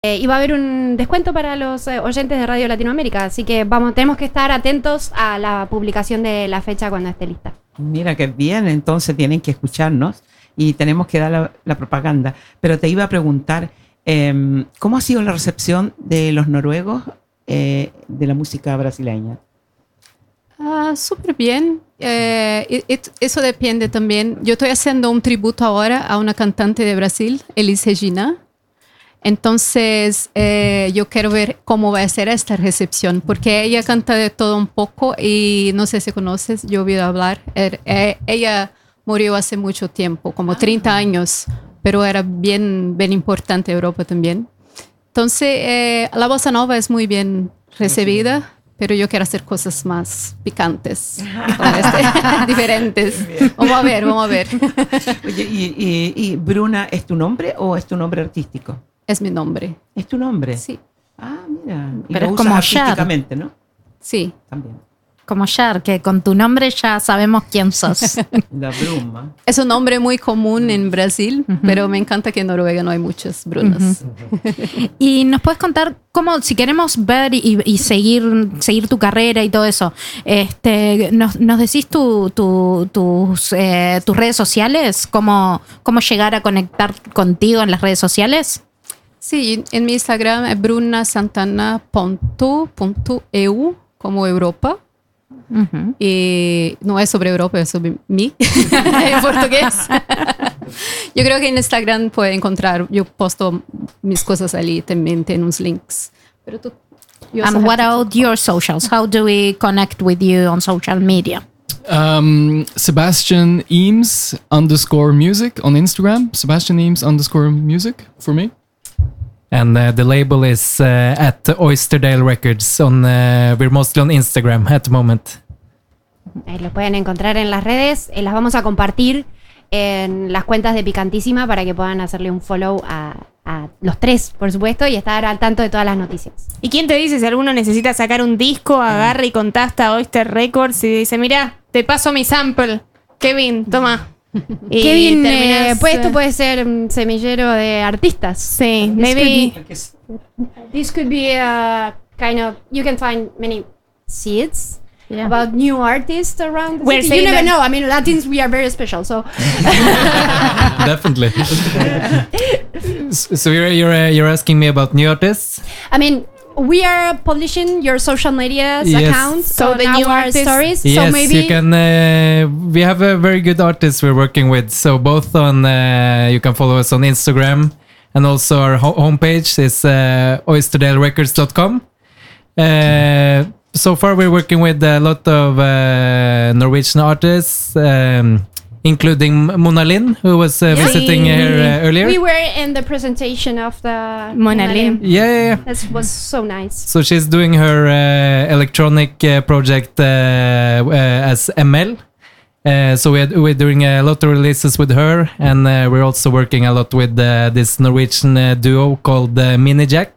Y va a haber un descuento para los oyentes de Radio Latinoamérica, así que tenemos que estar atentos a la publicación de la fecha cuando esté lista. Mira qué bien, entonces tienen que escucharnos y tenemos que dar la propaganda. Pero te iba a preguntar, ¿cómo ha sido la recepción de los noruegos de la música brasileña? Súper bien. Eso depende también. Yo estoy haciendo un tributo ahora a una cantante de Brasil, Elis Regina. Entonces, yo quiero ver cómo va a ser esta recepción, porque ella canta de todo un poco y no sé si conoces, yo he oído hablar. Ella murió hace mucho tiempo, como 30 años, pero era bien importante en Europa también. Entonces, la bossa nova es muy bien recibida, pero yo quiero hacer cosas más picantes, diferentes. Vamos a ver. Oye, ¿y Bruna es tu nombre o es tu nombre artístico? Es mi nombre. ¿Es tu nombre? Sí. Mira. Y pero lo es como usas artísticamente, ¿no? Sí. También. Como Cher, que con tu nombre ya sabemos quién sos. La Bruma. Es un nombre muy común en Brasil, pero me encanta que en Noruega no hay muchas Brunas. Y nos puedes contar cómo, si queremos ver y seguir tu carrera y todo eso, nos decís tus redes sociales, cómo llegar a conectar contigo en las redes sociales. Sí, en mi Instagram es brunasantana.eu, como Europa. Y no es sobre Europa, es sobre mí en portugués. Yo creo que en Instagram puede encontrar, yo posto mis cosas allí, también tiene unos links. Pero And what about your socials? How do we connect with you on social media? Sebastian Eames _music on Instagram. Sebastian Eames _music for me. And the label is at Oysterdale Records. We're mostly on Instagram at the moment. Lo pueden encontrar en las redes. Las vamos a compartir en las cuentas de Picantísima para que puedan hacerle un follow a los tres, por supuesto, y estar al tanto de todas las noticias. ¿Y quién te dice si alguno necesita sacar un disco, agarra y contacta a Oyster Records y dice, mira, te paso mi sample, Kevin, toma? Kevin, pues esto puede ser un semillero de artistas. Sí, maybe. This could be a kind of, you can find many seeds about new artists around the city. You never know. I mean, Latins, we are very special, so. Definitely. So you're asking me about new artists? I mean, we are publishing your social media accounts, so the new artists, stories. Yes, so maybe you can. We have a very good artists we're working with. So both on, you can follow us on Instagram, and also our homepage is oysterdalerecords.com. So far, we're working with a lot of Norwegian artists, including Mona Lynn, who was visiting here earlier. We were in the presentation of the Mona Lynn. Yeah. That was so nice. So she's doing her electronic project as ML. So we're doing a lot of releases with her, and we're also working a lot with this Norwegian duo called Mini Jack.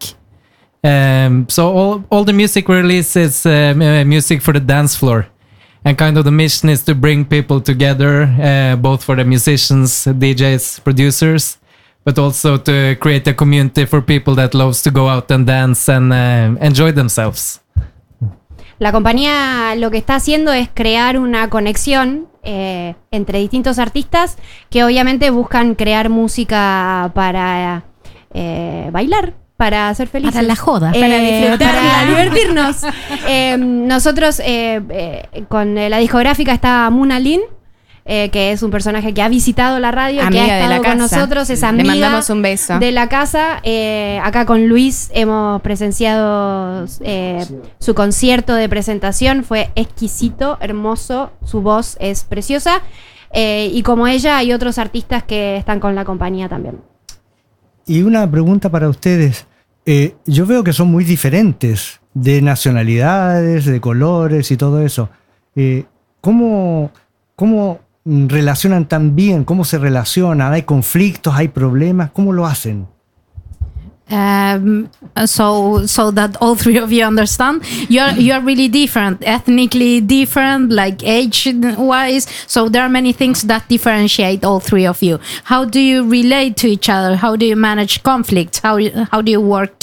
So all the music we release is music for the dance floor. And kind of the mission is to bring people together, both for the musicians, DJs, producers, but also to create a community for people that loves to go out and dance and enjoy themselves. La compañía lo que está haciendo es crear una conexión entre distintos artistas que obviamente buscan crear música para bailar, para ser felices. Para la joda. Para disfrutar, para divertirnos. Nosotros con la discográfica está Mona Lynn, que es un personaje que ha visitado la radio, amiga que ha estado con nosotros, es amiga. Le mandamos un beso. De la casa. Acá con Luis hemos presenciado su concierto de presentación. Fue exquisito, hermoso. Su voz es preciosa. Y como ella, hay otros artistas que están con la compañía también. Y una pregunta para ustedes. Yo veo que son muy diferentes de nacionalidades, de colores y todo eso. ¿Cómo relacionan tan bien? ¿Cómo se relacionan? ¿Hay conflictos? ¿Hay problemas? ¿Cómo lo hacen? So that all three of you understand, you are really different, ethnically different, like age wise. So there are many things that differentiate all three of you. How do you relate to each other? How do you manage conflicts? How do you work